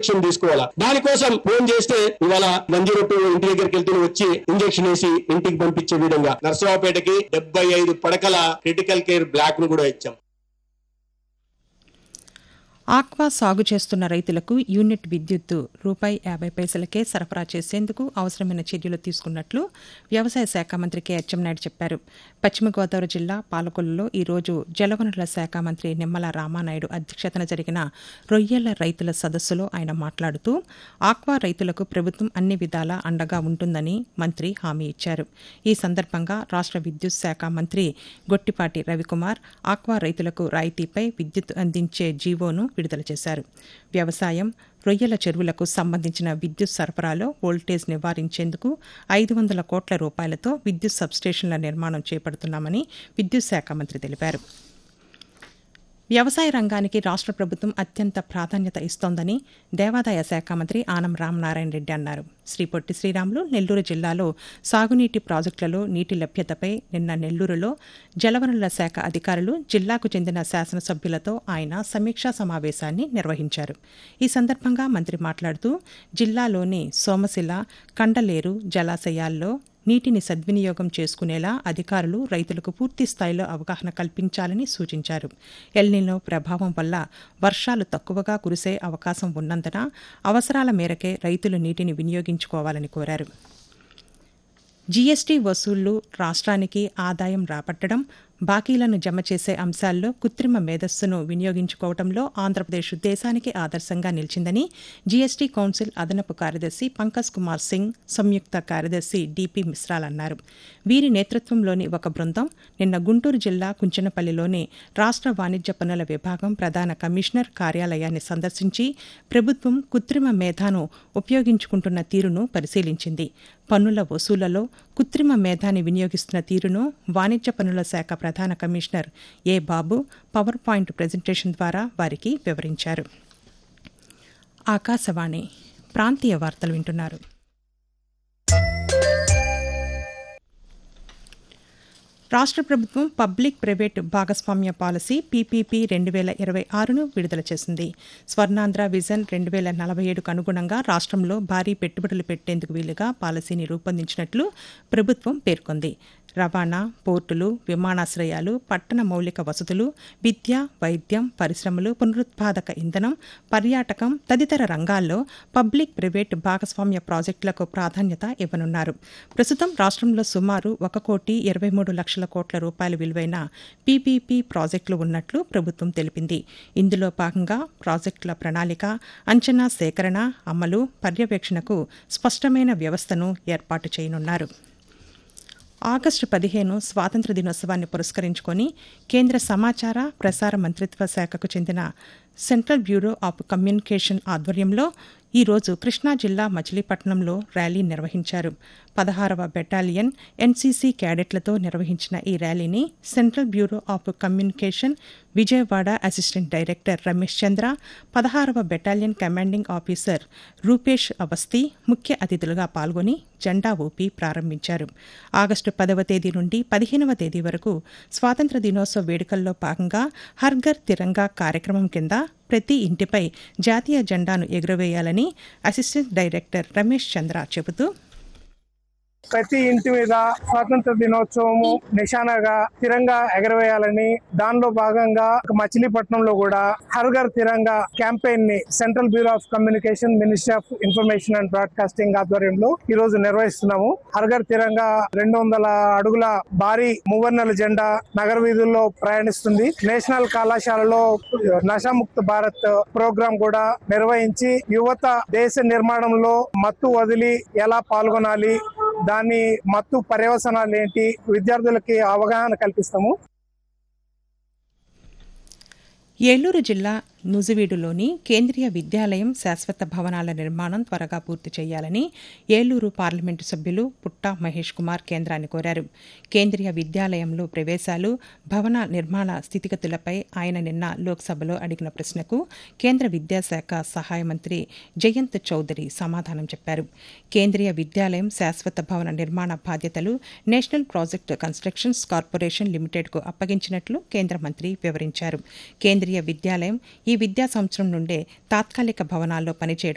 Injection తీసుకోవాలా. దానికోసం phone చేస్తే ఇవాళ 102 ఇంటి దగ్గరికి వెళ్తూ వచ్చి ఇంజెక్షన్ వేసి ఇంటికి పంపించే విధంగా నర్సరావుపేటకి 75 పడకల క్రిటికల్ కేర్ బ్లాక్ ను కూడా ఇచ్చాం. ఆక్వా సాగు చేస్తున్న రైతులకు యూనిట్ విద్యుత్తు ₹50 సరఫరా చేసేందుకు అవసరమైన చర్యలు తీసుకున్నట్లు వ్యవసాయ శాఖ మంత్రి కె అచ్చెన్నాయుడు చెప్పారు. పశ్చిమ గోదావరి జిల్లా పాలకొల్లులో ఈరోజు జలవనరుల శాఖ మంత్రి నిమ్మల రామానాయుడు అధ్యక్షతన జరిగిన రొయ్యల రైతుల సదస్సులో ఆయన మాట్లాడుతూ ఆక్వా రైతులకు ప్రభుత్వం అన్ని విధాలా అండగా ఉంటుందని మంత్రి హామీ ఇచ్చారు. ఈ సందర్భంగా రాష్ట్ర విద్యుత్ శాఖ మంత్రి గొట్టిపాటి రవికుమార్ ఆక్వా రైతులకు రాయితీపై విద్యుత్ అందించే జీవోను విడుదల చేశారు. వ్యవసాయం, రొయ్యల చెరువులకు సంబంధించిన విద్యుత్ సరఫరాలో వోల్టేజ్ నివారించేందుకు 500 కోట్ల రూపాయలతో విద్యుత్ సబ్స్టేషన్ల నిర్మాణం చేపడుతున్నామని విద్యుత్ శాఖ మంత్రి తెలిపారు. వ్యవసాయ రంగానికి రాష్ట్ర ప్రభుత్వం అత్యంత ప్రాధాన్యత ఇస్తోందని దేవాదాయ శాఖ మంత్రి ఆనం రామనారాయణ రెడ్డి అన్నారు. శ్రీ పొట్టి శ్రీరాములు నెల్లూరు జిల్లాలో సాగునీటి ప్రాజెక్టులలో నీటి లభ్యతపై నిన్న నెల్లూరులో జలవనరుల శాఖ అధికారులు, జిల్లాకు చెందిన శాసనసభ్యులతో ఆయన సమీక్షా సమావేశాన్ని నిర్వహించారు. ఈ సందర్భంగా మంత్రి మాట్లాడుతూ జిల్లాలోని సోమశిల, కండలేరు జలాశయాల్లో నీటిని సద్వినియోగం చేసుకునేలా అధికారులు రైతులకు పూర్తి స్థాయిలో అవగాహన కల్పించాలని సూచించారు. ఎల్నినో ప్రభావం వల్ల వర్షాలు తక్కువగా కురిసే అవకాశం ఉన్నందున అవసరాల మేరకే రైతులు నీటిని వినియోగించుకోవాలని కోరారు. జీఎస్టీ వసూళ్లు రాష్ట్రానికి ఆదాయం రాబట్టడం, బాకీలను జమ చేసే అంశాల్లో కృత్రిమ మేధస్సును వినియోగించుకోవడంలో ఆంధ్రప్రదేశ్ దేశానికి ఆదర్శంగా నిలిచిందని జీఎస్టీ కౌన్సిల్ అదనపు కార్యదర్శి పంకజ్ కుమార్ సింగ్, సంయుక్త కార్యదర్శి డిపి మిశ్రాల్ అన్నారు. వీరి నేతృత్వంలోని ఒక బృందం నిన్న గుంటూరు జిల్లా కుంచనపల్లిలోని రాష్ట్ర వాణిజ్య పన్నుల విభాగం ప్రధాన కమిషనర్ కార్యాలయాన్ని సందర్శించి ప్రభుత్వం కృత్రిమ మేధాను ఉపయోగించుకుంటున్న తీరును పరిశీలించింది. పన్నుల వసూళ్లలో కృత్రిమ మేధాని వినియోగిస్తున్న తీరును వాణిజ్య పన్నుల శాఖ ప్రధాన కమిషనర్ ఏ బాబు పవర్ పాయింట్ ప్రెజెంటేషన్ ద్వారా వారికి వివరించారు. ఆకాశవాణి ప్రాంతీయ వార్తలు వింటున్నారు. రాష్ట్ర ప్రభుత్వం పబ్లిక్ ప్రైవేట్ భాగస్వామ్య పాలసీ పీపీపీ 2026ను విడుదల చేసింది. స్వర్ణాంధ్ర విజన్ 2047కు అనుగుణంగా రాష్ట్రంలో భారీ పెట్టుబడులు పెట్టేందుకు వీలుగా పాలసీని రూపొందించినట్లు ప్రభుత్వం పేర్కొంది. రవాణా, పోర్టులు, విమానాశ్రయాలు, పట్టణ మౌలిక వసతులు, విద్య, వైద్యం, పరిశ్రమలు, పునరుత్పాదక ఇంధనం, పర్యాటకం తదితర రంగాల్లో పబ్లిక్ ప్రైవేట్ భాగస్వామ్య ప్రాజెక్టులకు ప్రాధాన్యత ఇవ్వనున్నారు. ప్రస్తుతం రాష్ట్రంలో సుమారు 1,23,00,00,000 కోట్ల రూపాయల విలువైన పీపీపీ ప్రాజెక్టులు ఉన్నట్లు ప్రభుత్వం తెలిపింది. ఇందులో భాగంగా ప్రాజెక్టుల ప్రణాళిక, అంచనా సేకరణ, అమలు, పర్యవేక్షణకు స్పష్టమైన వ్యవస్థను ఏర్పాటు చేయనున్నారు. ఆగస్టు 15 స్వాతంత్ర్య దినోత్సవాన్ని పురస్కరించుకొని కేంద్ర సమాచార ప్రసార మంత్రిత్వ శాఖకు చెందిన సెంట్రల్ బ్యూరో ఆఫ్ కమ్యూనికేషన్ ఆధ్వర్యంలో ఈరోజు కృష్ణా జిల్లా మచిలీపట్నంలో ర్యాలీ నిర్వహించారు. 16వ బెటాలియన్ ఎన్సీసీ క్యాడెట్లతో నిర్వహించిన ఈ ర్యాలీని central bureau of communication Vijayawada assistant director Ramesh Chandra, 16వ battalion commanding officer Rupesh Awasthi ముఖ్య అతిథులుగా పాల్గొని జెండా ఊపి ప్రారంభించారు. ఆగస్టు 10వ తేదీ నుండి 15వ తేదీ వరకు స్వాతంత్ర్య దినోత్సవ వేడుకల్లో భాగంగా హర్ ఘర్ తిరంగా కార్యక్రమం కింద ప్రతి ఇంటిపై జాతీయ జెండాను ఎగురవేయాలని అసిస్టెంట్ డైరెక్టర్ రమేష్ చంద్ర చెబుతూ, ప్రతి ఇంటి మీద స్వాతంత్ర దినోత్సవము నిశానగా తిరంగా ఎగరవేయాలని, దానిలో భాగంగా మచిలీపట్నంలో కూడా హర్ ఘర్ తిరంగా క్యాంపెయిన్ ని central bureau of communication, ministry of information and broadcasting ఆధ్వర్యంలో ఈ రోజు నిర్వహిస్తున్నాము. హర్ ఘర్ తిరంగా 200 అడుగుల భారీ మూవర్ణల జెండా నగర వీధుల్లో ప్రయాణిస్తుంది. నేషనల్ కళాశాలలో నషాముక్త భారత్ ప్రోగ్రాం కూడా నిర్వహించి యువత దేశ నిర్మాణంలో మత్తు వదిలి ఎలా పాల్గొనాలి, దాని మత్తు పర్యవసనాలు ఏంటి, విద్యార్థులకి అవగాహన కల్పిస్తాము. ఏలూరు జిల్లా నూజివీడులోని కేంద్రీయ విద్యాలయం శాశ్వత భవనాల నిర్మాణం త్వరగా పూర్తి చేయాలని ఏలూరు పార్లమెంటు సభ్యులు పుట్టా మహేష్ కుమార్ కేంద్రాన్ని కోరారు. కేంద్రీయ విద్యాలయంలో ప్రవేశాలు, భవన నిర్మాణ స్థితిగతులపై ఆయన నిన్న లోక్సభలో అడిగిన ప్రశ్నకు కేంద్ర విద్యాశాఖ సహాయ మంత్రి జయంత్ చౌదరి సమాధానం చెప్పారు. కేంద్రీయ విద్యాలయం శాశ్వత భవన నిర్మాణ బాధ్యతలు నేషనల్ ప్రాజెక్ట్ కన్స్ట్రక్షన్స్ కార్పొరేషన్ లిమిటెడ్కు అప్పగించినట్లు కేంద్ర మంత్రి వివరించారు. కేంద్రీయ విద్యాలయం ఈ విద్యా సంవత్సరం నుండే తాత్కాలిక భవనాల్లో పనిచేయడం